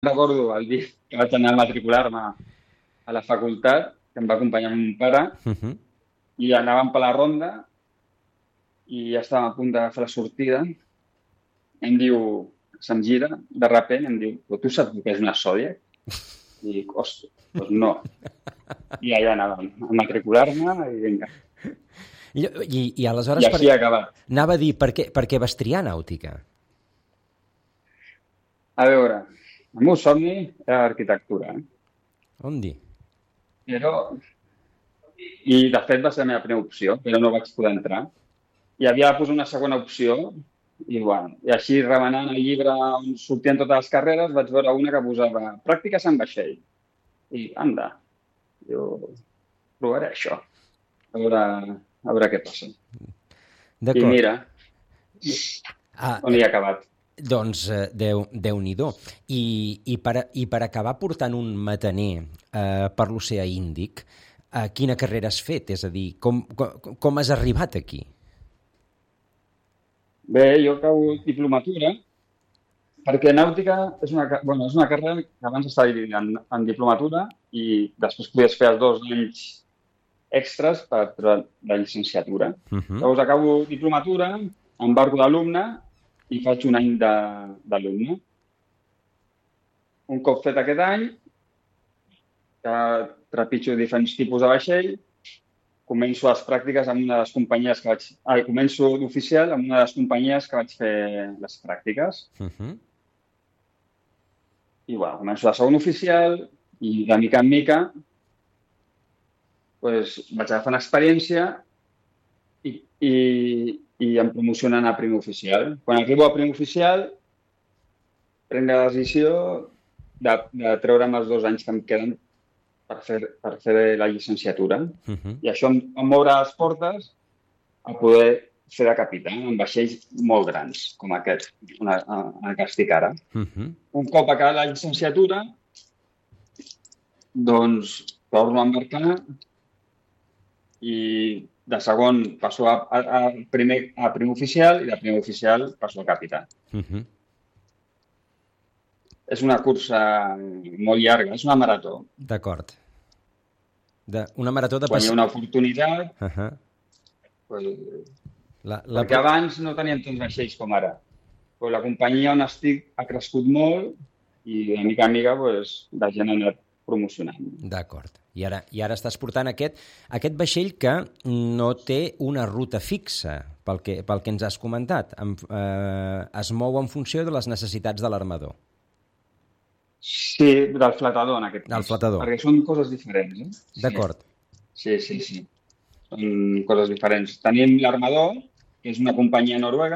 recordo el dia que vaig anar a matricular-me a la facultat, que em va acompanyar mon pare, i anàvem per la ronda i ja estàvem a punt de fer la sortida. Em diu, se'm gira, de repent, em diu, però tu saps què és una Zodiac? I dic, ostres, doncs no. I allà anàvem a matricular-me i vinga. I aleshores... I així ha acabat. Anava a dir, per què vas triar nàutica? A veure, el meu somni era l'arquitectura, On dir? però... I, de fet, va ser la meva primera opció, però no vaig poder entrar. I havia de posar una segona opció, i, bueno, i així, remenant el llibre on sortien totes les carreres, vaig veure una que posava pràctiques en vaixell. I, anda, jo provaré això, a veure què passa. I mira, on hi ha acabat. Doncs Déu-n'hi-do. I per acabar portant un mataner per l'oceà Índic, quina carrera has fet? És a dir, com has arribat aquí? Bé, jo acabo diplomatura, perquè nàutica és una carrera que abans estava dividida en diplomatura i després podies fer els 2 anys extras per la llicenciatura. Llavors acabo diplomatura, embarco d'alumne i faig un any d'alumne. Un cop fet aquest any, que trepitjo diferents tipus de vaixell, començo les pràctiques amb una de les companyies que vaig... començo d'oficial amb una de les companyies que vaig fer les pràctiques. I, bueno, començo la segona oficial i, de mica en mica, pues, vaig agafant experiència i em promocionen a primer oficial. Quan arribo a primer oficial, prenc la decisió de treure'm els 2 anys que em queden per fer la llicenciatura. I això em obre les portes a poder fer de capità en vaixells molt grans, com aquest, en el que estic ara. Un cop acabat la llicenciatura, doncs torno a embarcar i de segon passo a primer oficial i de primer oficial passo a capità. És una cursa molt llarga, és una marató. D'acord. Una marató de... Quan hi ha una oportunitat... Perquè abans no teníem tants vaixells com ara. Però la companyia on estic ha crescut molt i de mica en mica la gent ha anat promocionant. D'acord. I ara estàs portant aquest vaixell que no té una ruta fixa, pel que ens has comentat. Es mou en funció de les necessitats de l'armador. Sí, del flotador, en aquest cas. Del flotador. Perquè són coses diferents. D'acord. Sí. Són coses diferents. Tenim l'armador, que és una companyia noruega,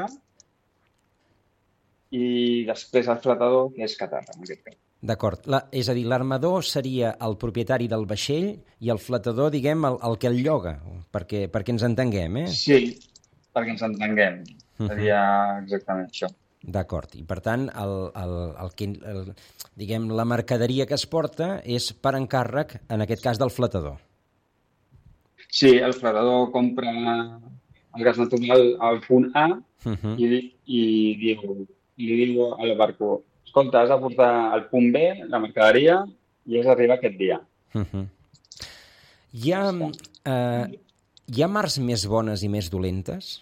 i després el flotador, que és Qatar, en aquest cas. D'acord. És a dir, l'armador seria el propietari del vaixell i el flotador, diguem, el que el lloga, perquè ens entenguem, eh? Sí, perquè ens entenguem. Seria exactament això. D'acord. I, per tant, diguem, la mercaderia que es porta és per encàrrec, en aquest cas, del flotador. Sí, el flotador compra el gas natural al punt A i li diu al barco, escolta, has de portar al punt B la mercaderia i has d'arribar aquest dia. Hi ha mars més bones i més dolentes?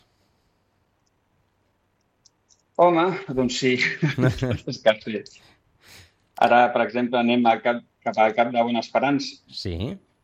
Home, doncs sí. És que sí. Ara, per exemple, anem cap al Cap de Bona Esperança. Sí.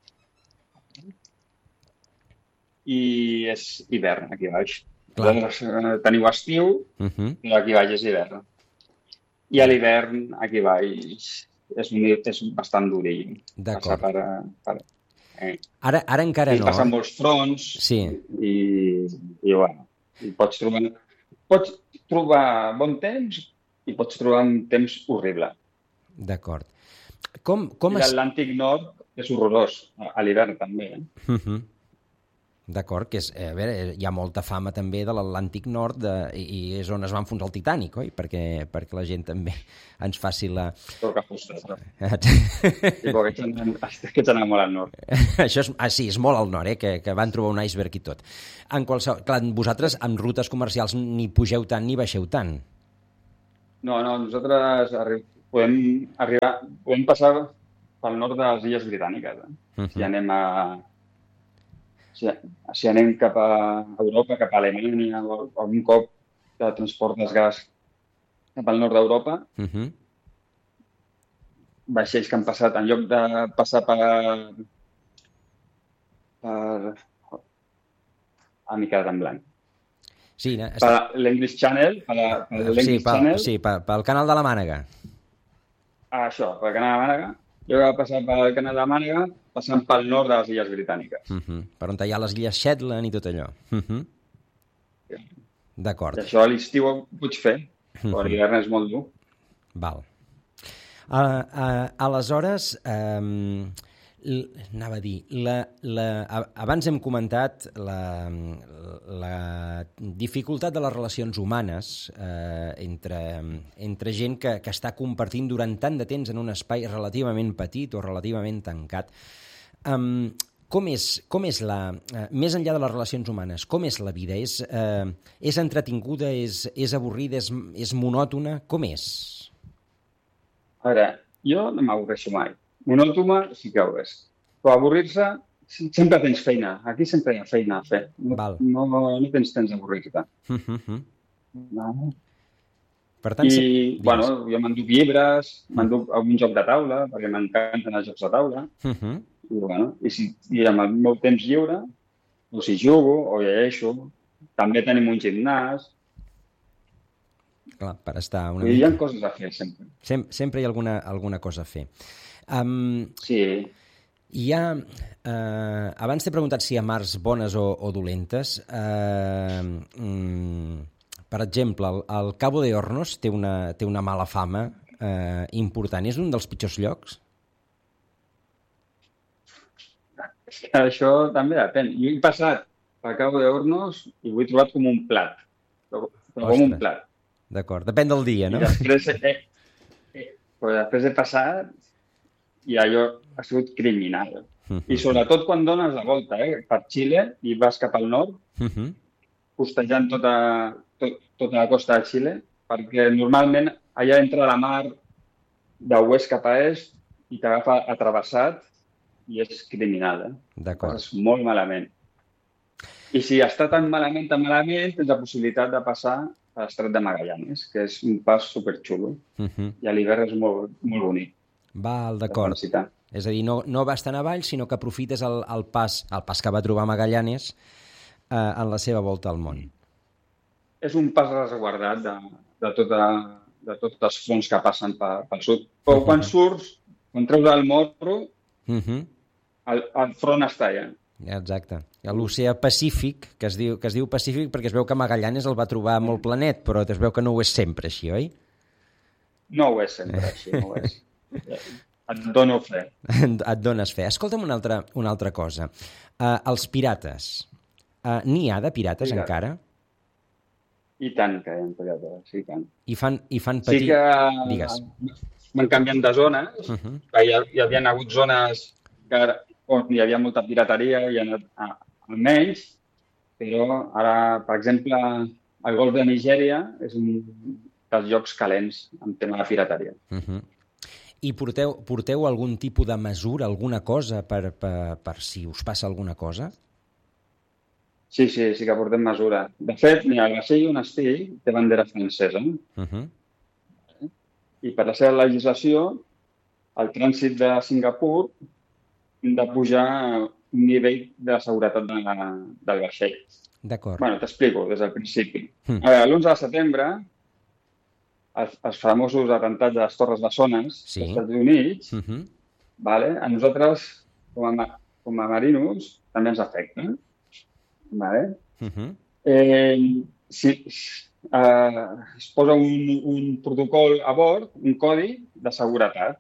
I és hivern, aquí baix. Teniu estiu, però aquí baix és hivern. I a l'hivern, aquí baix, és bastant durill. D'acord. Ara encara no. I passen molts fronts. Sí. I bueno, pots trobar bon temps i pots trobar un temps horrible. D'acord. L'Atlàntic Nord és horrorós, a l'hivern també. D'acord, que hi ha molta fama també de l'Atlàntic Nord i és on es va enfonsar el Titanic, oi? Perquè la gent també ens faci la... Poca fusta, I aquests anen molt al nord. Això sí, és molt al nord, que van trobar un iceberg i tot. Clar, vosaltres amb rutes comercials ni pugeu tant ni baixeu tant. No, nosaltres podem passar pel nord de les Illes Britàniques. Si anem si anem cap a Europa, cap a Alemanya, o algun cop de transport de gas cap al nord d'Europa, vaixells que han passat, en lloc de passar per m'he quedat en blanc. Sí, per l'English Channel, pel canal de la Mànega. Això, pel canal de la Mànega. Jo vaig passar pel canal de la Mànega passant pel nord de les Illes Britàniques. Per on hi ha les Illes Shetland i tot allò. D'acord. I això a l'estiu ho pots fer, però l'hivern és molt dur. Val. Aleshores, anava a dir, abans hem comentat la dificultat de les relacions humanes entre gent que està compartint durant tant de temps en un espai relativament petit o relativament tancat. Com és més enllà de les relacions humanes, com és la vida? És entretinguda, és avorrida, és monòtona? Com és? A veure, jo no m'avorreixo mai. Monòtona sí que ho és. Però avorrir-se, sempre tens feina. Aquí sempre hi ha feina a fer. No tens temps d'avorrir-te. Per tant, jo m'enduc llibres, m'enduc algun joc de taula, perquè m'encanten els jocs de taula. I amb el meu temps lliure, o si jugo o llegeixo. També tenim un gimnàs. Clar, per estar una mica... Hi ha coses a fer, sempre. Sempre hi ha alguna cosa a fer. Sí. Hi ha... abans t'he preguntat si hi ha mars bones o dolentes. Per exemple, el Cabo de Hornos té una mala fama important. És un dels pitjors llocs? És que això també depèn. Jo he passat pel Cabo de Hornos i ho he trobat com un plat. Però com un plat. D'acord, depèn del dia, no? I després he passat i allò ha sigut criminal. I sobretot quan dones la volta per Xile i vas cap al nord, costejant tota la costa de Xile, perquè normalment allà entra la mar d'oest cap a est i t'agafa atravessat i és criminal. D'acord. Passes molt malament. I si està tan malament, tens la possibilitat de passar a l'Estret de Magallanes, que és un pas superxulo. I a l'hivern és molt, molt bonic. Val, d'acord. És a dir, no vas tan avall, sinó que aprofites el pas que va trobar Magallanes en la seva volta al món. És un pas resguardat de tots els fronts que passen pel sud. Però quan surts, quan treus el morro, el front està allà. Exacte. L'oceà Pacífic, que es diu Pacífic perquè es veu que Magallanes el va trobar molt planet, però es veu que no ho és sempre així, oi? No ho és sempre així, no ho és. Et dono fe. Et dones fe. Escolta'm una altra cosa. Els pirates. N'hi ha de pirates encara? I tant que hi ha pirates, i tant. I fan patir... Sí que Digues. Van canviant de zones. Hi havia hagut zones on hi havia molta pirateria i ha anat almenys, però ara, per exemple, el golf de Nigèria és un dels llocs calents en tema de pirateria. I porteu algun tipus de mesura, alguna cosa, per si us passa alguna cosa? Sí que portem mesura. De fet, el vaixell on estic té bandera francesa. I per la seva legislació, el trànsit de Singapur hem de pujar un nivell de seguretat del vaixell. D'acord. Bueno, t'explico des del principi. L'11 de setembre, els famosos atemptats de les Torres Bessones dels Estats Units, a nosaltres, com a marinos, també ens afecta. Es posa un protocol a bord, un codi de seguretat.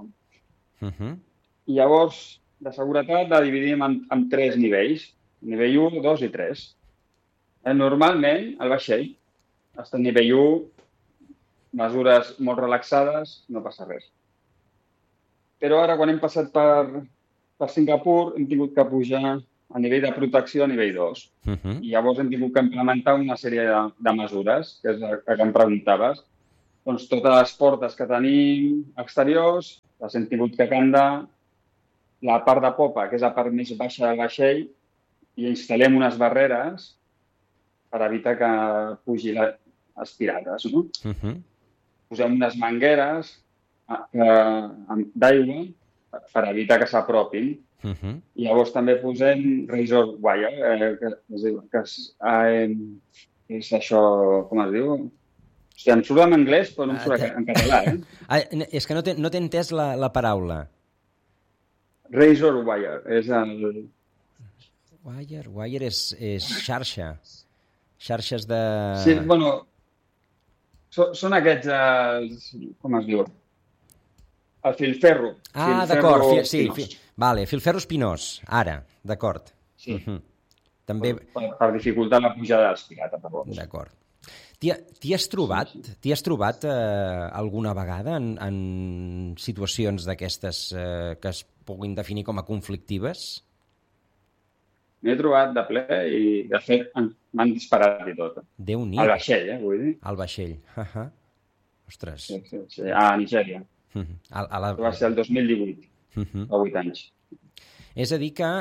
I llavors, de seguretat la dividim en 3 nivells. Nivell 1, 2 i 3. Normalment, el vaixell està a nivell 1, mesures molt relaxades, no passa res. Però ara, quan hem passat per Singapur, hem tingut que pujar a nivell de protecció a nivell 2. I llavors hem tingut que implementar una sèrie de mesures, que és el que em preguntaves. doncs, totes les portes que tenim exteriors les hem tingut que candar, la part de popa, que és la part més baixa del vaixell, i instal·lem unes barreres per evitar que pugi els pirates, no? Posem unes mangueres d'aigua per evitar que s'apropin. I llavors també posem razor wire, que és això, com es diu? O sigui, em surt en anglès, però no em surt en català, És que no t'he entès la paraula. Razor wire, és el... Wire és xarxa. Xarxes de... Sí, bueno, són aquests, com es diu? El filferro. D'acord, sí. Vale, filferro espinós, ara, d'acord. Sí. També... Per dificultar la pujada dels pirates. D'acord. T'hi has trobat alguna vegada en situacions d'aquestes que es puguin definir com a conflictives? M'he trobat de ple i, de fet, m'han disparat i tot. Déu-n'hi. Al vaixell, vull dir. Al vaixell. Ostres. Sí, a Nigèria. Va ser el 2018, fa 8 anys. És a dir que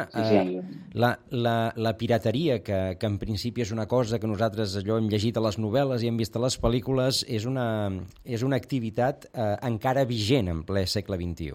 la pirateria, que en principi és una cosa que nosaltres allò hem llegit a les novel·les i hem vist a les pel·lícules, és una activitat encara vigent en ple segle XXI.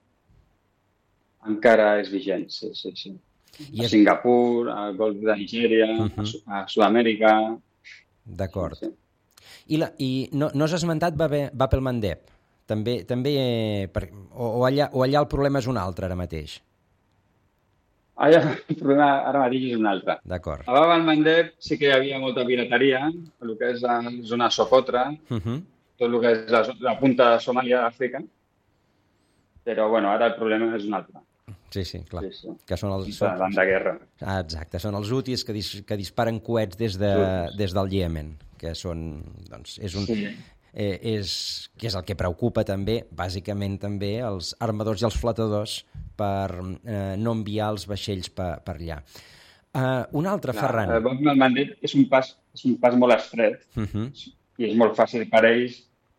Encara és vigent, sí. A Singapur, al Golf de Nigèria, a Sud-amèrica... D'acord. I no has esmentat Bab el-Mandeb? També o allà el problema és un altre ara mateix? Allà el problema ara mateix és un altre. D'acord. A Bab el-Mandeb sí que hi havia molta pirateria, el que és la zona Socotra, tot el que és la punta de Somàlia d'Àfrica, però ara el problema és un altre. Sí, clar. Sí. Que són els... Van de guerra. Exacte, són els hutis que disparen coets des del Iemen, que són, doncs, que és el que preocupa també, bàsicament també, els armadors i els flotadors per no enviar els vaixells per allà. Un altre, Ferran. El Mandeb és un pas molt estret i és molt fàcil per ells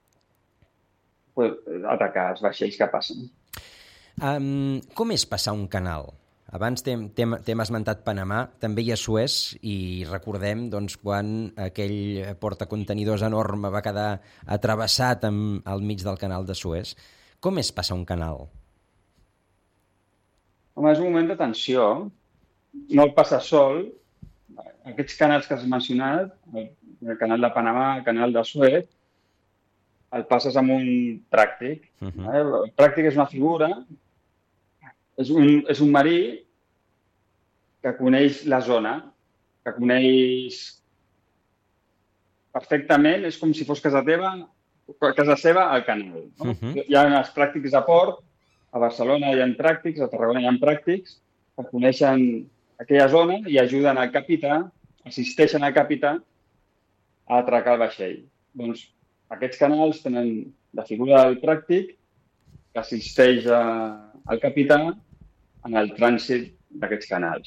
atacar els vaixells que passen. Com és passar un canal? Abans t'hem esmentat Panamà, també hi ha Suez, i recordem doncs, quan aquell portacontenidors enorme va quedar atrevessat al mig del canal de Suez. Com és passar un canal? Home, és un moment de tensió. No el passa sol. Aquests canals que has mencionat, el canal de Panamà, el canal de Suez, el passes amb un pràctic. El pràctic és una figura, és un marí que coneix la zona, que coneix perfectament, és com si fos casa seva al canal. No? Hi ha els pràctics a port, a Barcelona hi ha pràctics, a Tarragona hi ha pràctics, que coneixen aquella zona i ajuden al capità, assisteixen al capità a atracar el vaixell. Doncs aquests canals tenen la figura del pràctic que assisteix al capità en el trànsit d'aquests canals.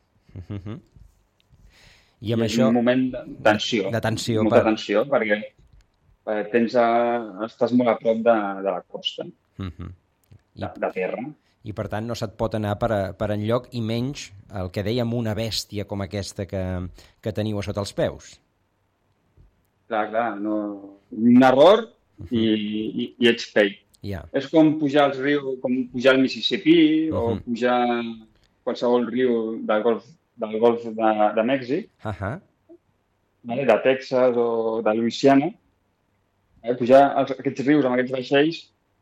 I amb això... És un moment de tensió. Molta tensió, perquè estàs molt a prop de la costa, de terra. I, per tant, no se't pot anar per enlloc, i menys el que dèiem una bèstia com aquesta que teniu a sota els peus. Clar, no... un error i ets pell. És com pujar als rius, com pujar al Mississippi o pujar qualsevol riu del Golf de Mèxic, de Texas o de Louisiana. Pujar aquests rius amb aquests vaixells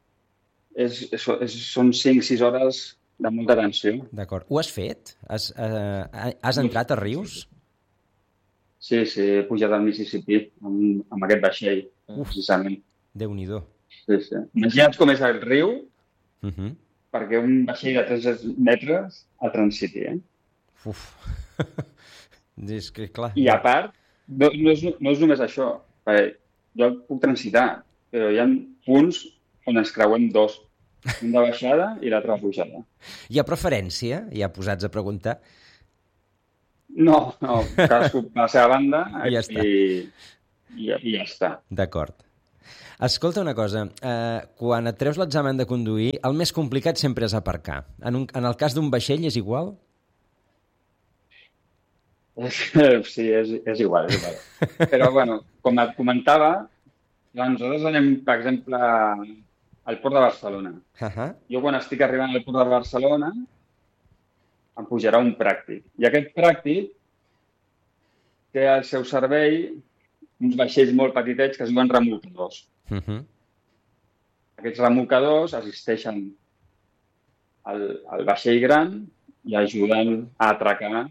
són 5-6 hores de molta tensió. D'acord. Ho has fet? Has entrat a rius? Sí, he pujat al Mississippi amb aquest vaixell, precisament. Déu-n'hi-do. Sí. Imagina't com és el riu perquè un vaixell de 3 metres el transiti. Uf! És que, clar... I a part, no és només això. Jo puc transitar, però hi ha punts on ens creuem dos. Un de baixada i l'altre de pujada. Hi ha preferència? Ja posats a preguntar? No, cadascú per la seva banda i ja està. I ja està. D'acord. Escolta una cosa, quan et treus l'examen de conduir, el més complicat sempre és aparcar. En el cas d'un vaixell és igual? Sí, és igual, és igual. Però, bueno, com et comentava, nosaltres anem, per exemple, al Port de Barcelona. Jo, quan estic arribant al Port de Barcelona, em pujarà un pràctic. I aquest pràctic té al seu servei uns vaixells molt petitets que es diuen remolcadors. Aquests remolcadors assisteixen al vaixell gran i ajuden a atracar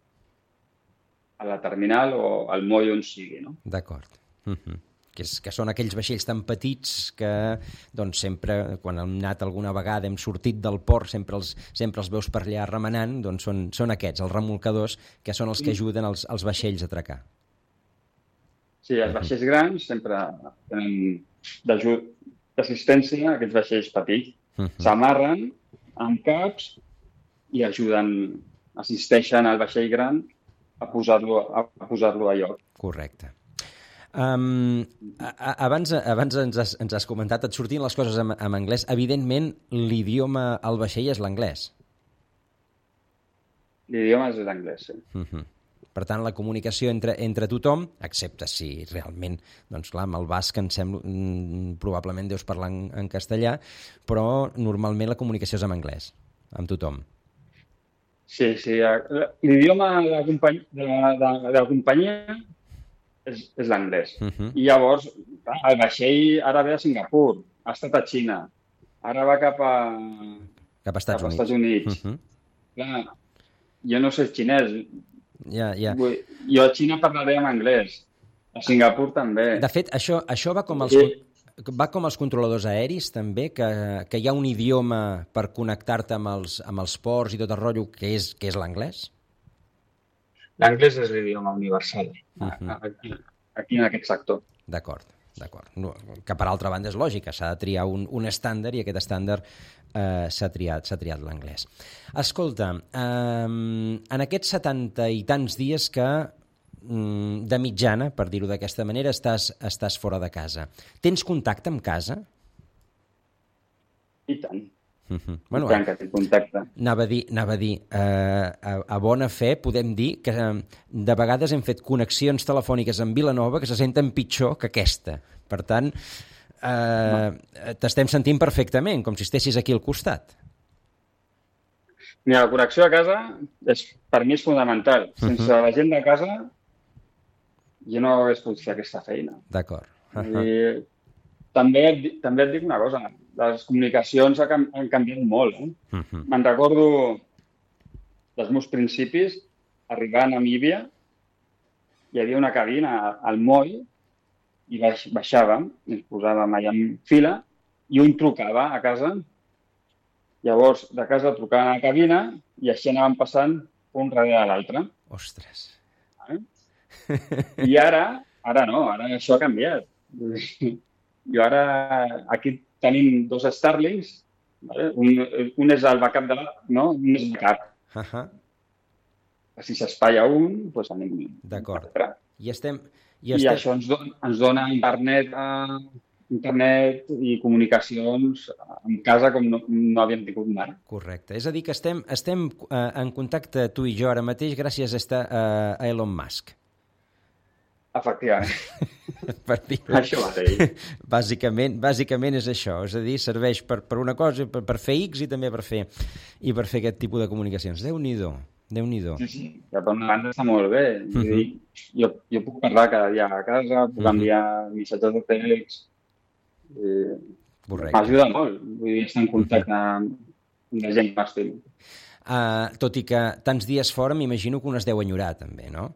a la terminal o al moll on sigui, no? D'acord. Que són aquells vaixells tan petits que doncs, sempre, quan hem anat alguna vegada, hem sortit del port, sempre els veus per allà remenant, doncs són aquests, els remolcadors, que són els que ajuden els vaixells a atracar. Sí, els vaixells grans sempre tenen d'assistència a aquests vaixells petits. S'amarren amb caps i assisteixen al vaixell gran a posar-lo a lloc. Correcte. Abans ens has comentat, et sortien les coses en anglès. Evidentment, l'idioma al vaixell és l'anglès. L'idioma és l'anglès, sí. Per tant, la comunicació entre tothom, excepte si realment, doncs clar, amb el basc em sembla, probablement deus parlar en castellà, però normalment la comunicació és en anglès, amb tothom. Sí. L'idioma de la companyia és l'anglès. I llavors, el vaixell ara ve a Singapur, ha estat a Xina, ara va cap a Estats Units. Clar, jo no sé xinès. Jo a Xina parlaré en anglès, a Singapur també. De fet, això va com els controladors aeris també, que hi ha un idioma per connectar-te amb els ports i tot el rotllo que és l'anglès? L'anglès és l'idioma universal aquí en aquest sector. D'acord. No, que per altra banda és lògica, s'ha de triar un estàndard i aquest estàndard s'ha triat l'anglès. Escolta, en aquests 70 i tants dies que de mitjana, per dir-ho d'aquesta manera, estàs fora de casa, tens contacte amb casa? I tant. Bueno, que té contacte. Anava a dir, a bona fe podem dir que de vegades hem fet connexions telefòniques amb Vilanova que se senten pitjor que aquesta. Per tant, t'estem sentint perfectament, com si estessis aquí al costat. Mira, la connexió a casa per mi és fonamental. Sense la gent de casa jo no hagués pogut fer aquesta feina. D'acord. També et dic una cosa, les comunicacions han canviat molt. Me'n recordo dels meus principis, arribar a Namíbia, hi havia una cabina al moll i baixàvem, ens posàvem allà en fila i un trucava a casa. Llavors, de casa trucaven a la cabina i així anàvem passant un darrere l'altre. Ostres! I ara no, ara això ha canviat. Jo ara aquí tenim 2 Starlinks, vale? Un és el backup un és backup. Si s'espatlla un, doncs anem. D'acord. I això ens dona internet i comunicacions en casa com no havíem tingut mai. Correcte. És a dir, que estem en contacte tu i jo ara mateix gràcies a Elon Musk. Efectivament. Això mateix. Bàsicament és això. És a dir, serveix per una cosa, per fer X i també per fer aquest tipus de comunicacions. Déu-n'hi-do. Sí, que per una banda està molt bé. Jo puc parlar cada dia a casa, puc enviar missatges de text. M'ajuda molt. Vull dir, estar en contacte amb la gent que m'estimo. Tot i que tants dies fora, m'imagino que un es deu enyorar, també, no?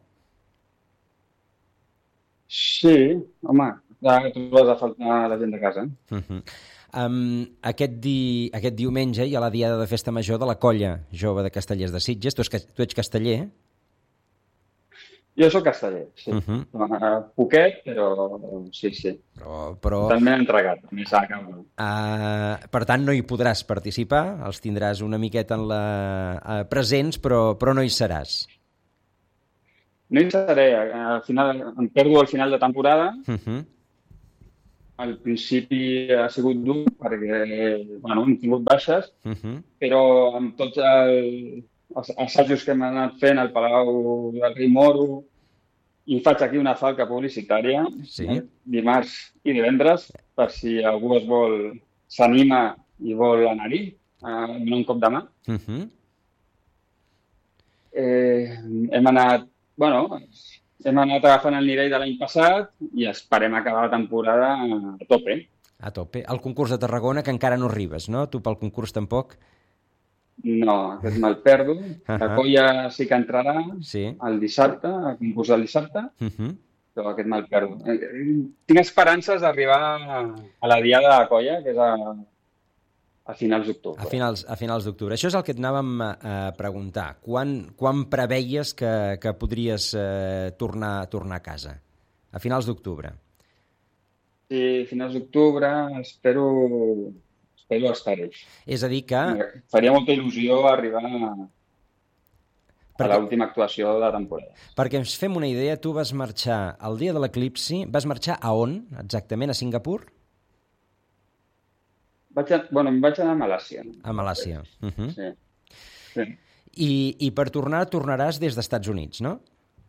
Sí, home, ja trobes a faltar la gent de casa. Aquest diumenge hi ha la diada de festa major de la Colla Jove de Castellers de Sitges. Tu ets casteller? Jo soc casteller, sí. Poquet, però sí. Però... També he entregat, també s'ha acabat. Per tant, no hi podràs participar, els tindràs una miqueta presents, però no hi seràs. No hi seré, al final em perdo al final de temporada, al principi ha sigut dur perquè, bueno, hem tingut baixes, però amb tots els assajos que hem anat fent al Palau del Rei Moro, i faig aquí una falca publicitària, dimarts i divendres, per si algú s'anima i vol anar-hi, a donar un cop de mà. Hem anat agafant el nivell de l'any passat i esperem acabar la temporada a tope. A tope. El concurs de Tarragona, que encara no arribes, no? Tu pel concurs tampoc? No, aquest me'l perdo. La colla sí que entrarà el dissabte, al concurs del dissabte, però aquest me'l perdo. Tinc esperances d'arribar a la diada de la colla, que és a finals d'octubre. A finals d'octubre. Això és el que et anàvem a preguntar. Quan preveies que podries tornar a casa? A finals d'octubre. Sí, a finals d'octubre espero estar-hi. És a dir que... Faria molta il·lusió arribar a l'última actuació de la temporada. Perquè ens fem una idea, tu vas marxar el dia de l'eclipsi, vas marxar a on, exactament? A Singapur? Em vaig anar a Malàisia. A Malàisia. Sí. I per tornaràs des dels Estats Units, no?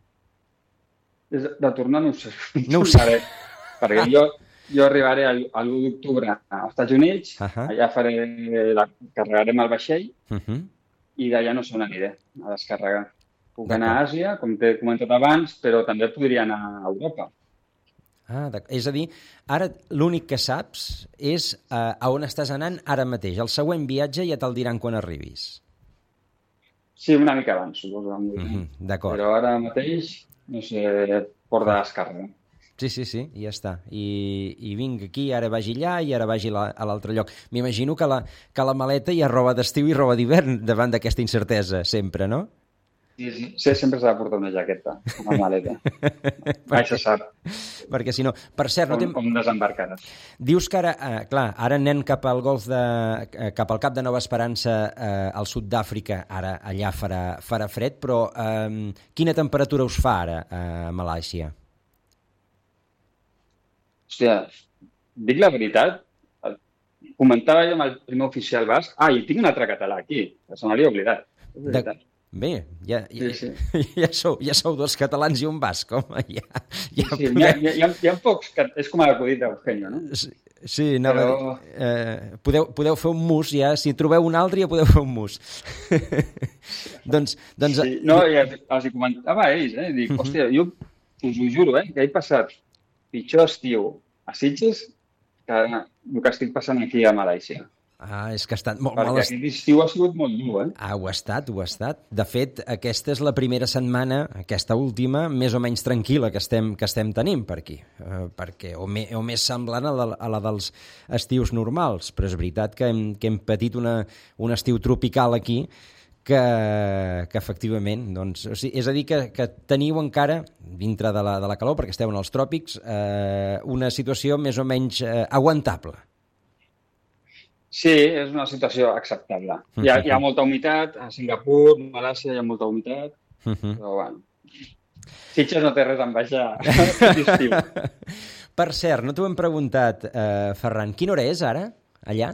De tornar no ho sé. No ho sé. Perquè jo arribaré l'1 d'octubre als Estats Units, allà carregarem el vaixell i d'allà no sé on aniré a descarregar. Puc anar a Àsia, com t'he comentat abans, però també podria anar a Europa. És a dir, ara l'únic que saps és a on estàs anant ara mateix. El següent viatge ja te'l diran quan arribis. Sí, una mica abans, suposo. D'acord. Però ara mateix, no sé, port de descàrrega. Sí, i ja està. I vinc aquí, ara vagi allà i ara vagi a l'altre lloc. M'imagino que la maleta hi ha roba d'estiu i roba d'hivern davant d'aquesta incertesa, sempre, no? Sí, sempre s'ha de portar una jaqueta, una maleta. Mai se sap. Perquè si no... Per cert, com desembarcaràs. Dius que ara, ara anem cap al cap al Cap de Nova Esperança, al sud d'Àfrica, ara allà farà fred, però quina temperatura us fa ara a Malàisia? Hòstia, dic la veritat, comentava jo amb el primer oficial basc, i tinc un altre català aquí, que se m'havia oblidat. Bé, ja sou dos catalans i un basc, home. Hi ha pocs, és com l'acudit d'Eugenio, no? Sí, podeu fer un mus, ja, si trobeu un altre ja podeu fer un mus. doncs... No, els hi comentava a ells, dic, hòstia, jo us ho juro, que he passat pitjor estiu a Sitges que el que estic passant aquí a Malàisia. És que ha estat molt mal. Perquè aquest estiu ha sigut molt dur, Ho ha estat. De fet, aquesta és la primera setmana, aquesta última, més o menys tranquil·la que estem tenint per aquí. Perquè, o més semblant a la dels estius normals. Però és veritat que hem patit un estiu tropical aquí que efectivament, doncs, o sigui, és a dir, que teniu encara, dintre de la calor, perquè esteu en els tròpics, una situació més o menys aguantable. Sí, és una situació acceptable. Hi ha molta humitat, a Singapur, a Malàisia hi ha molta humitat, però bueno, Sitges no té res a envejar aquest estiu. Per cert, no t'ho hem preguntat, Ferran, quina hora és ara, allà?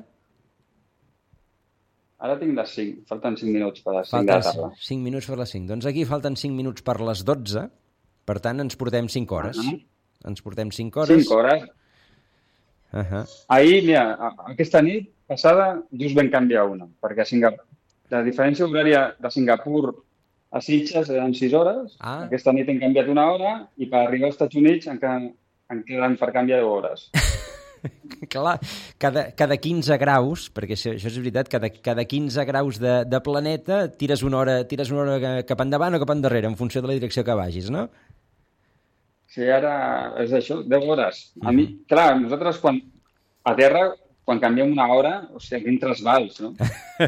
Ara tinc les 5, falten 5 minuts per les 5 de la tarda. 5 minuts per les 5. Doncs aquí falten 5 minuts per les 12, per tant ens portem 5 hores. Ens portem 5 hores. 5 hores. Ahir, mira, aquesta nit passada just vam canviar una, perquè la diferència horària de Singapur a Sitges eren 6 hores, aquesta nit hem canviat una hora i per arribar als Estats Units en queden per canviar 10 hores. Clar, cada 15 graus, perquè això és veritat, cada 15 graus de planeta tires una hora cap endavant o cap endarrere, en funció de la direcció que vagis, no? Sí, ara és això, 10 hores. A mi, clar, nosaltres a terra, quan canviem una hora, o sigui, quin trasbals, no?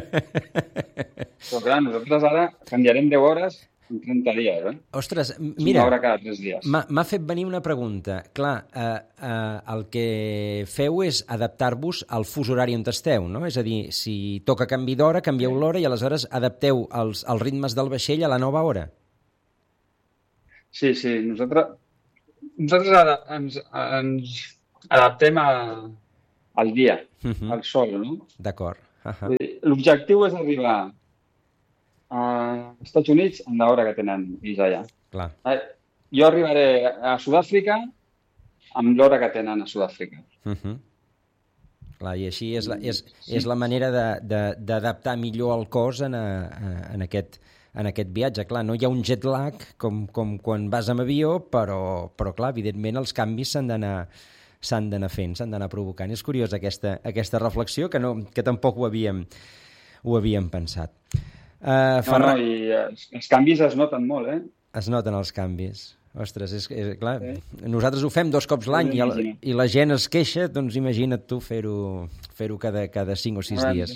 Però clar, nosaltres ara canviarem 10 hores en 30 dies, Ostres, mira, una hora cada 3 dies. M'ha fet venir una pregunta. Clar, el que feu és adaptar-vos al fus horari on esteu, no? És a dir, si toca canvi d'hora, canvieu l'hora i aleshores adapteu els ritmes del vaixell a la nova hora. Sí, nosaltres ara ens adaptem al dia, al sol, no? D'acord. Vull dir, l'objectiu és arribar als Estats Units amb l'hora que tenen ells allà. Clar. Jo arribaré a Sud-àfrica amb l'hora que tenen a Sud-àfrica. Clar, i així és la manera d'adaptar millor el cos en aquest viatge. Clar, no hi ha un jet lag com quan vas amb avió, però clar, evidentment els canvis s'han d'anar fent, s'han d'anar provocant. És curiós aquesta reflexió que tampoc ho havíem pensat. No, i els canvis es noten molt, eh? Es noten els canvis. Ostres, és clar, nosaltres ho fem 2 cops l'any i la gent es queixa, doncs imagina't tu fer-ho cada 5 o 6 dies.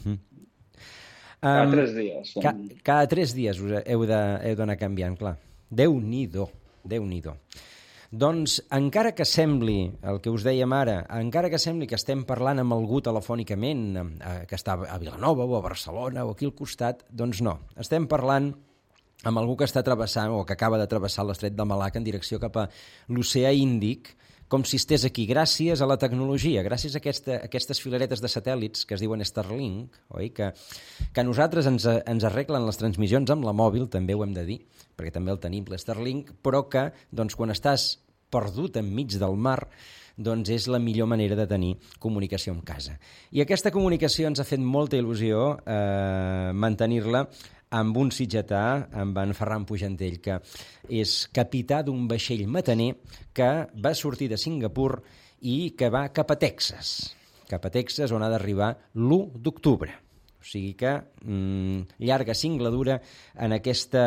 Cada 3 dies. Cada 3 dies heu d'anar canviant, clar. Déu-n'hi-do, Déu-n'hi-do. Doncs, encara que sembli, el que us dèiem ara, encara que sembli que estem parlant amb algú telefònicament, que està a Vilanova o a Barcelona o aquí al costat, doncs no. Estem parlant amb algú que està travessant o que acaba de travessar l'estret de Malacca en direcció cap a l'oceà Índic, com si estés aquí, gràcies a la tecnologia, gràcies a aquestes filaretes de satèl·lits que es diuen Starlink, oi? Que a nosaltres ens arreglen les transmissions amb la mòbil, també ho hem de dir, perquè també el tenim, l'Starlink, però que doncs, quan estàs perdut enmig del mar, doncs és la millor manera de tenir comunicació amb casa. I aquesta comunicació ens ha fet molta il·lusió mantenir-la amb un sitgetà, amb en Ferran Pujantell, que és capità d'un vaixell mataner que va sortir de Singapur i que va cap a Texas, on ha d'arribar l'1 d'octubre. O sigui que llarga singladura en aquesta...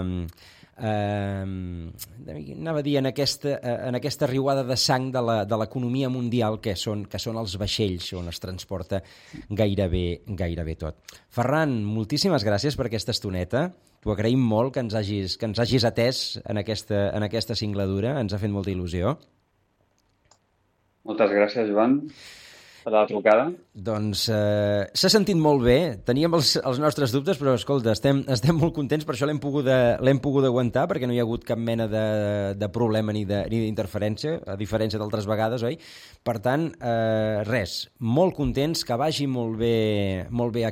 anava a dir en aquesta riuada de sang de l'economia mundial que són els vaixells on es transporta gairebé tot. Ferran, moltíssimes gràcies per aquesta estoneta. T'ho agraïm molt que ens hagis atès en aquesta singladura. Ens ha fet molta il·lusió. Moltes gràcies, Joan, per la trucada. Doncs s'ha sentit molt bé, teníem els nostres dubtes, però escolta, estem molt contents, per això l'hem pogut aguantar, perquè no hi ha hagut cap mena de problema ni d'interferència, a diferència d'altres vegades, oi? Per tant, res, molt contents, que vagi molt bé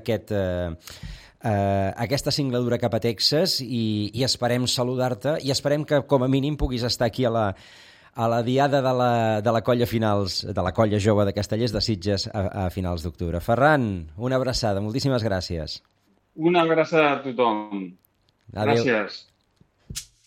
aquesta singladura cap a Texas i esperem saludar-te i esperem que com a mínim puguis estar aquí a la diada de la colla jove de Castellers de Sitges a finals d'octubre. Ferran, una abraçada, moltíssimes gràcies. Una abraçada a tothom. Adéu. Gràcies.